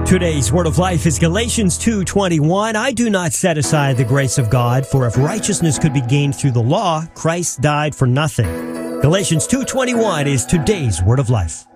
Today's word of life is Galatians 2:21. I do not set aside the grace of God, for if righteousness could be gained through the law, Christ died for nothing. Galatians 2:21 is today's word of life.